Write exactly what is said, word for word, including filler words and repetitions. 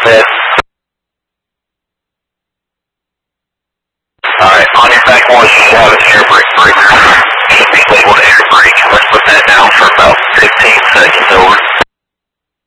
Miss. Alright, on your back horse, you have it, your